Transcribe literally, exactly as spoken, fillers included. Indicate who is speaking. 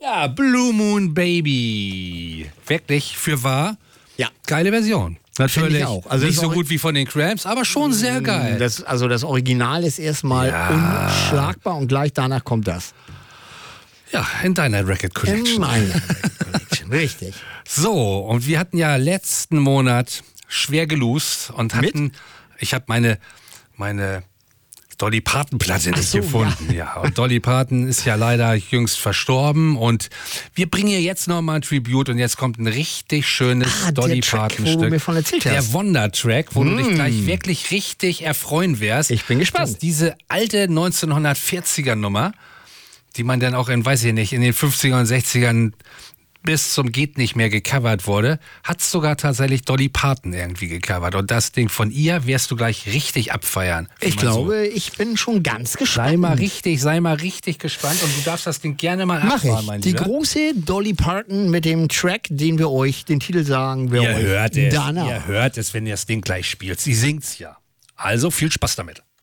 Speaker 1: Ja, Blue Moon Baby. Wirklich, für wahr?
Speaker 2: Ja.
Speaker 1: Geile Version. Natürlich
Speaker 2: ich auch. Also
Speaker 1: nicht
Speaker 2: das
Speaker 1: so
Speaker 2: Ori-
Speaker 1: gut wie von den Cramps, aber schon sehr geil.
Speaker 2: Das, also das Original ist erstmal
Speaker 1: Ja.
Speaker 2: unschlagbar und gleich danach kommt das.
Speaker 1: Ja, in deiner Record
Speaker 2: In
Speaker 1: Collection.
Speaker 2: meiner Collection, richtig.
Speaker 1: So, und wir hatten ja letzten Monat schwer gelost und hatten, ich habe meine, meine Dolly Parton-Platte nicht
Speaker 2: so,
Speaker 1: gefunden. Ja. ja, und Dolly Parton ist ja leider jüngst verstorben und wir bringen ihr jetzt nochmal ein Tribute und jetzt kommt ein richtig schönes
Speaker 2: Ah,
Speaker 1: Dolly
Speaker 2: der Track, wo
Speaker 1: Parton-Stück.
Speaker 2: du mir von erzählt
Speaker 1: Der
Speaker 2: hast.
Speaker 1: Wonder-Track, wo du dich gleich wirklich richtig erfreuen wirst.
Speaker 2: Ich bin gespannt.
Speaker 1: Dass diese alte neunzehnhundertvierziger-Nummer, die man dann auch in, weiß ich nicht, in den fünfzigern und sechzigern bis zum geht nicht mehr gecovert wurde, hat sogar tatsächlich Dolly Parton irgendwie gecovert. Und das Ding von ihr wirst du gleich richtig abfeiern. wie
Speaker 2: Ich
Speaker 1: man so-
Speaker 2: glaube, ich bin schon ganz gespannt.
Speaker 1: Sei mal richtig, sei mal richtig gespannt und du darfst das Ding gerne mal
Speaker 2: Mach
Speaker 1: abfahren,
Speaker 2: ich.
Speaker 1: mein
Speaker 2: Die
Speaker 1: Lieber.
Speaker 2: große Dolly Parton mit dem Track, den wir euch, den Titel sagen wir
Speaker 1: Ihr
Speaker 2: euch
Speaker 1: hört es,
Speaker 2: danach.
Speaker 1: ihr hört es, wenn ihr das Ding gleich spielt. Sie singt's ja. Also viel Spaß damit.